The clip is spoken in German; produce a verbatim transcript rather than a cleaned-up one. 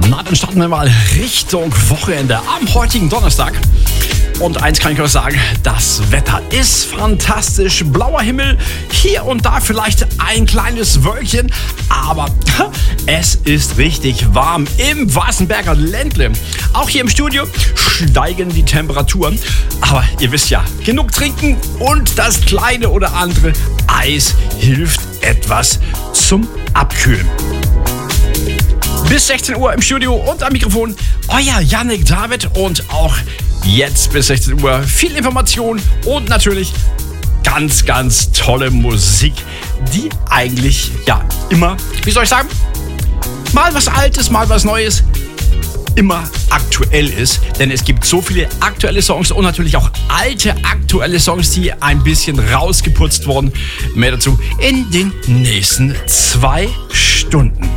Na, dann starten wir mal Richtung Wochenende am heutigen Donnerstag. Und eins kann ich euch sagen, das Wetter ist fantastisch. Blauer Himmel, hier und da vielleicht ein kleines Wölkchen, aber es ist richtig warm im Warzenberger Ländle. Auch hier im Studio steigen die Temperaturen, aber ihr wisst ja, genug trinken und das kleine oder andere Eis hilft etwas zum Abkühlen. Bis sechzehn Uhr im Studio und am Mikrofon euer Yannick David und auch jetzt bis sechzehn Uhr viel Information und natürlich ganz, ganz tolle Musik, die eigentlich, ja, immer, wie soll ich sagen, mal was Altes, mal was Neues, immer aktuell ist. Denn es gibt so viele aktuelle Songs und natürlich auch alte aktuelle Songs, die ein bisschen rausgeputzt wurden. Mehr dazu in den nächsten zwei Stunden.